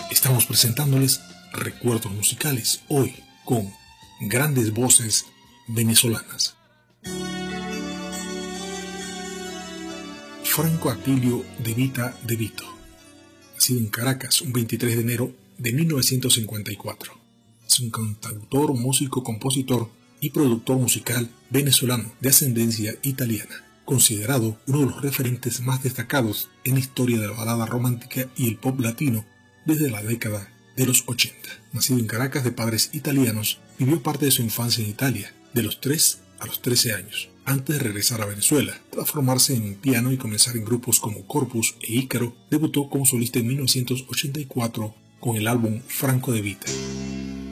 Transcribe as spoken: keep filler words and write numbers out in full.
Estamos presentándoles recuerdos musicales hoy con grandes voces venezolanas. Franco Atilio de Vita de Vito, nacido en Caracas un veintitrés de enero de mil novecientos cincuenta y cuatro. Es un cantautor, músico, compositor y productor musical venezolano de ascendencia italiana, considerado uno de los referentes más destacados en la historia de la balada romántica y el pop latino desde la década de los ochenta. Nacido en Caracas de padres italianos, vivió parte de su infancia en Italia, de los tres a los trece años, antes de regresar a Venezuela. Tras formarse en piano y comenzar en grupos como Corpus e Ícaro, debutó como solista en mil novecientos ochenta y cuatro con el álbum Franco de Vita.